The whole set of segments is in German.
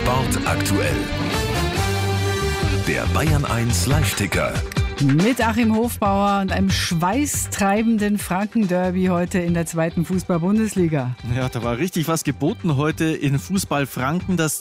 Sport aktuell. Der Bayern 1 Live-Ticker. Mit Achim Hofbauer und einem schweißtreibenden Franken-Derby heute in der 2. Fußball-Bundesliga. Ja, da war richtig was geboten heute in Fußball Franken. Das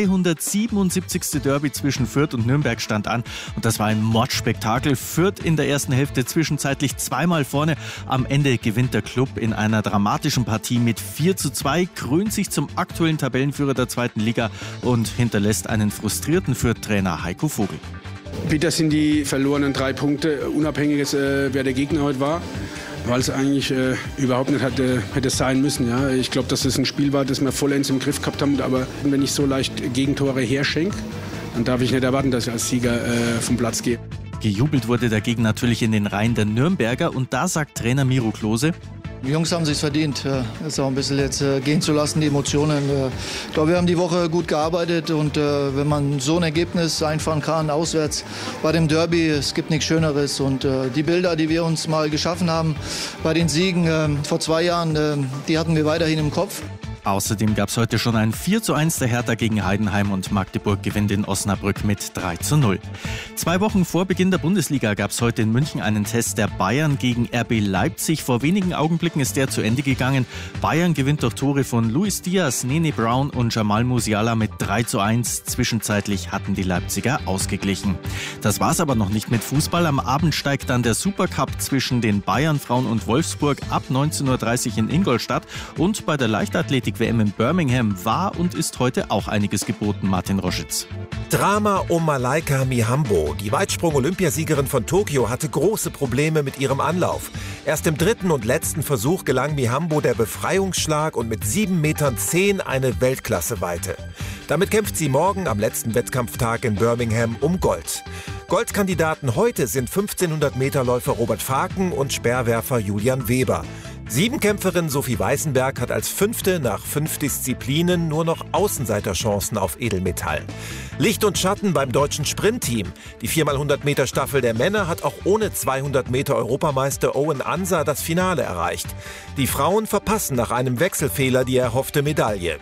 277. Derby zwischen Fürth und Nürnberg stand an. Und das war ein Mordspektakel. Fürth in der ersten Hälfte zwischenzeitlich zweimal vorne. Am Ende gewinnt der Club in einer dramatischen Partie mit 4:2, krönt sich zum aktuellen Tabellenführer der 2. Liga und hinterlässt einen frustrierten Fürth-Trainer Heiko Vogel. Bitter sind die verlorenen 3 Punkte, unabhängig wer der Gegner heute war, weil es eigentlich überhaupt nicht hätte sein müssen. Ja. Ich glaube, dass es ein Spiel war, das wir vollends im Griff gehabt haben, aber wenn ich so leicht Gegentore herschenke, dann darf ich nicht erwarten, dass ich als Sieger vom Platz gehe. Gejubelt wurde dagegen natürlich in den Reihen der Nürnberger und da sagt Trainer Miro Klose: Die Jungs haben sich verdient, es auch ein bisschen jetzt gehen zu lassen, die Emotionen. Ich glaube, wir haben die Woche gut gearbeitet und wenn man so ein Ergebnis einfahren kann, auswärts bei dem Derby, es gibt nichts Schöneres. Und die Bilder, die wir uns mal geschaffen haben bei den Siegen vor 2 Jahren, die hatten wir weiterhin im Kopf. Außerdem gab es heute schon ein 4:1 der Hertha gegen Heidenheim und Magdeburg gewinnt in Osnabrück mit 3:0. 2 Wochen vor Beginn der Bundesliga gab es heute in München einen Test der Bayern gegen RB Leipzig. Vor wenigen Augenblicken ist der zu Ende gegangen. Bayern gewinnt durch Tore von Luis Diaz, Nene Brown und Jamal Musiala mit 3:1. Zwischenzeitlich hatten die Leipziger ausgeglichen. Das war's aber noch nicht mit Fußball. Am Abend steigt dann der Supercup zwischen den Bayern-Frauen und Wolfsburg ab 19:30 Uhr in Ingolstadt. Und bei der Leichtathletik WM in Birmingham war und ist heute auch einiges geboten. Martin Roschitz. Drama um Malaika Mihambo. Die Weitsprung-Olympiasiegerin von Tokio hatte große Probleme mit ihrem Anlauf. Erst im 3. und letzten Versuch gelang Mihambo der Befreiungsschlag und mit 7,10 Metern eine Weltklasse-Weite. Damit kämpft sie morgen am letzten Wettkampftag in Birmingham um Gold. Goldkandidaten heute sind 1500-Meter-Läufer Robert Faken und Speerwerfer Julian Weber. Siebenkämpferin Sophie Weißenberg hat als 5. nach 5 Disziplinen nur noch Außenseiterchancen auf Edelmetall. Licht und Schatten beim deutschen Sprintteam. Die 4x100-Meter-Staffel der Männer hat auch ohne 200-Meter-Europameister Owen Ansa das Finale erreicht. Die Frauen verpassen nach einem Wechselfehler die erhoffte Medaille.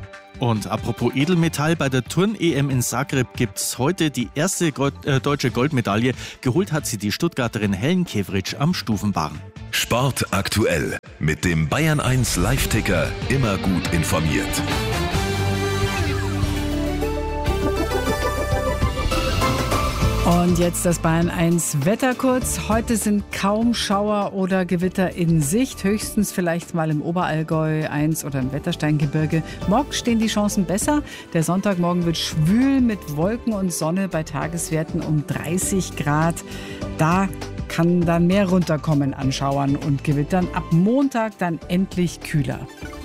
Und apropos Edelmetall, bei der Turn-EM in Zagreb gibt es heute die erste deutsche Goldmedaille. Geholt hat sie die Stuttgarterin Helen Kevritsch am Stufenbarren. Sport aktuell. Mit dem Bayern 1 Live-Ticker immer gut informiert. Und jetzt das Bayern 1 Wetter kurz. Heute sind kaum Schauer oder Gewitter in Sicht. Höchstens vielleicht mal im Oberallgäu 1 oder im Wettersteingebirge. Morgen stehen die Chancen besser. Der Sonntagmorgen wird schwül mit Wolken und Sonne bei Tageswerten um 30 Grad. Da kann dann mehr runterkommen an Schauern und Gewittern. Ab Montag dann endlich kühler.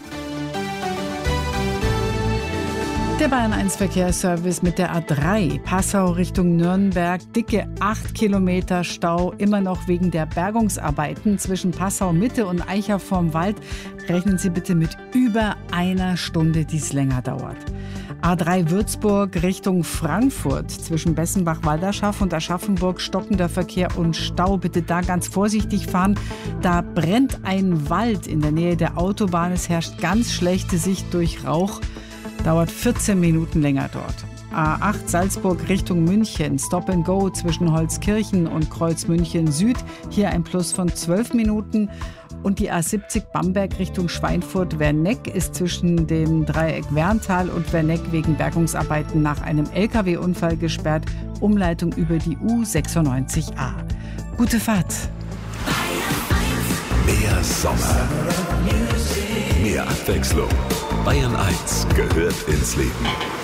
Der Bayern 1 Verkehrsservice mit der A3 Passau Richtung Nürnberg. Dicke 8 Kilometer Stau, immer noch wegen der Bergungsarbeiten zwischen Passau Mitte und Eicher vorm Wald. Rechnen Sie bitte mit über 1 Stunde, die es länger dauert. A3 Würzburg Richtung Frankfurt zwischen Bessenbach-Walderschaff und Aschaffenburg stockender Verkehr und Stau. Bitte da ganz vorsichtig fahren. Da brennt ein Wald in der Nähe der Autobahn. Es herrscht ganz schlechte Sicht durch Rauch. Dauert 14 Minuten länger dort. A8 Salzburg Richtung München. Stop and Go zwischen Holzkirchen und Kreuz München Süd. Hier ein Plus von 12 Minuten. Und die A70 Bamberg Richtung Schweinfurt-Werneck ist zwischen dem Dreieck Werntal und Werneck wegen Bergungsarbeiten nach einem LKW-Unfall gesperrt. Umleitung über die U96A. Gute Fahrt. Mehr Sommer. Mehr Abwechslung. Bayern 1 gehört ins Leben.